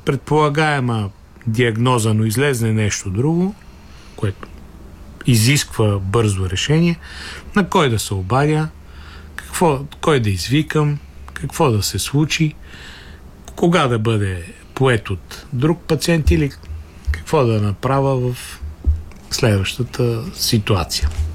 предполагаема диагноза, но излезне нещо друго, което изисква бързо решение, на кой да се обадя, кой да извикам, какво да се случи, кога да бъде поет от друг пациент или какво да направя в следващата ситуация.